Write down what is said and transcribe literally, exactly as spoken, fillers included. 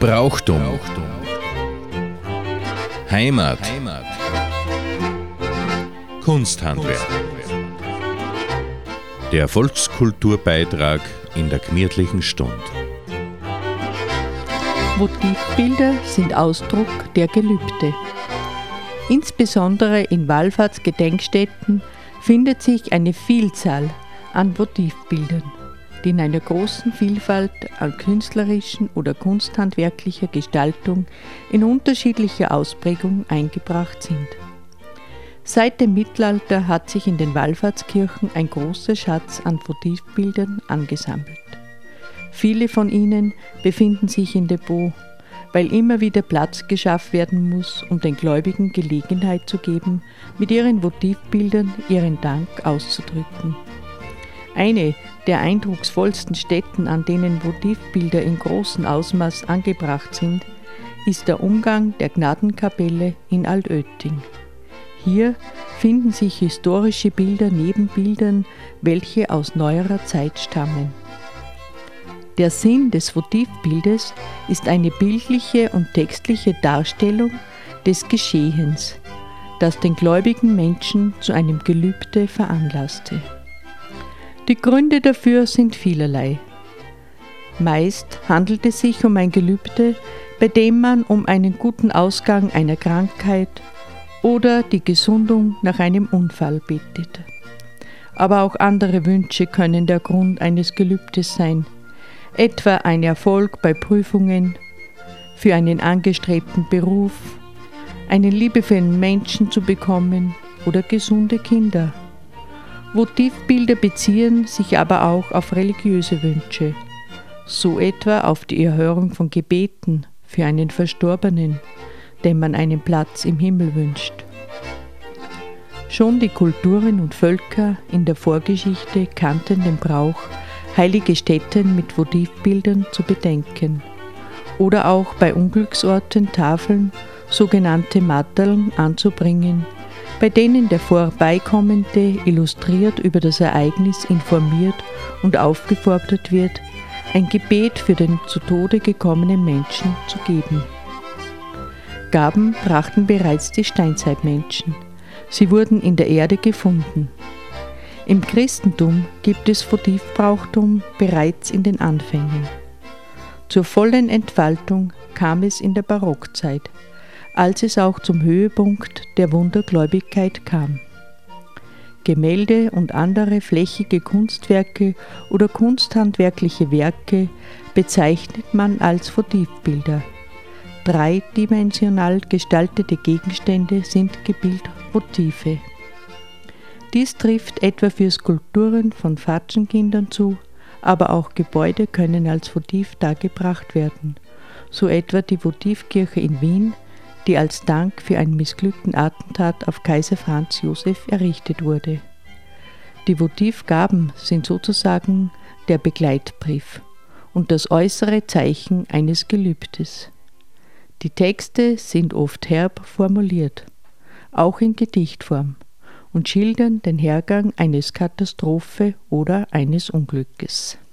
Brauchtum. Heimat. Kunsthandwerk. Der Volkskulturbeitrag in der gemütlichen Stunde. Votivbilder sind Ausdruck der Gelübde. Insbesondere in Wallfahrtsgedenkstätten findet sich eine Vielzahl an Votivbildern, die in einer großen Vielfalt an künstlerischen oder kunsthandwerklicher Gestaltung in unterschiedlicher Ausprägung eingebracht sind. Seit dem Mittelalter hat sich in den Wallfahrtskirchen ein großer Schatz an Votivbildern angesammelt. Viele von ihnen befinden sich in Depot, weil immer wieder Platz geschafft werden muss, um den Gläubigen Gelegenheit zu geben, mit ihren Votivbildern ihren Dank auszudrücken. Eine der eindrucksvollsten Stätten, an denen Votivbilder in großem Ausmaß angebracht sind, ist der Umgang der Gnadenkapelle in Altötting. Hier finden sich historische Bilder neben Bildern, welche aus neuerer Zeit stammen. Der Sinn des Votivbildes ist eine bildliche und textliche Darstellung des Geschehens, das den gläubigen Menschen zu einem Gelübde veranlasste. Die Gründe dafür sind vielerlei. Meist handelt es sich um ein Gelübde, bei dem man um einen guten Ausgang einer Krankheit oder die Gesundung nach einem Unfall bittet. Aber auch andere Wünsche können der Grund eines Gelübdes sein, etwa ein Erfolg bei Prüfungen, für einen angestrebten Beruf, einen liebevollen Menschen zu bekommen oder gesunde Kinder. Votivbilder beziehen sich aber auch auf religiöse Wünsche, so etwa auf die Erhörung von Gebeten für einen Verstorbenen, dem man einen Platz im Himmel wünscht. Schon die Kulturen und Völker in der Vorgeschichte kannten den Brauch, heilige Stätten mit Votivbildern zu bedenken oder auch bei Unglücksorten Tafeln, sogenannte Matterln, anzubringen, bei denen der Vorbeikommende illustriert über das Ereignis informiert und aufgefordert wird, ein Gebet für den zu Tode gekommenen Menschen zu geben. Gaben brachten bereits die Steinzeitmenschen. Sie wurden in der Erde gefunden. Im Christentum gibt es Votivbrauchtum bereits in den Anfängen. Zur vollen Entfaltung kam es in der Barockzeit, als es auch zum Höhepunkt der Wundergläubigkeit kam. Gemälde und andere flächige Kunstwerke oder kunsthandwerkliche Werke bezeichnet man als Votivbilder. Dreidimensional gestaltete Gegenstände sind Gebildvotive. Dies trifft etwa für Skulpturen von Fatschenkindern zu, aber auch Gebäude können als Votiv dargebracht werden, so etwa die Votivkirche in Wien, die als Dank für einen missglückten Attentat auf Kaiser Franz Josef errichtet wurde. Die Votivgaben sind sozusagen der Begleitbrief und das äußere Zeichen eines Gelübdes. Die Texte sind oft herb formuliert, auch in Gedichtform, und schildern den Hergang eines Katastrophe oder eines Unglückes.